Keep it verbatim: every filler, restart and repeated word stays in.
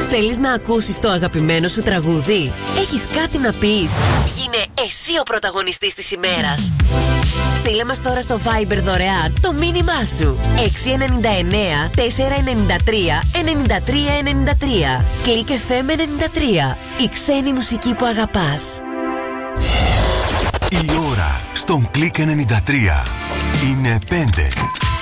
Θέλεις να ακούσεις το αγαπημένο σου τραγούδι? Έχεις κάτι να πεις? Γίνε εσύ ο πρωταγωνιστής της ημέρας. Στείλε μας τώρα στο Viber δωρεάν το μήνυμά σου. έξι εννιά εννιά τέσσερα εννιά τρία εννιά τρία εννιά τρία. Κλικ εφ εμ ενενήντα τρία. Η ξένη μουσική που αγαπάς. Η ώρα στον Κλικ ενενήντα τρία είναι πέντε.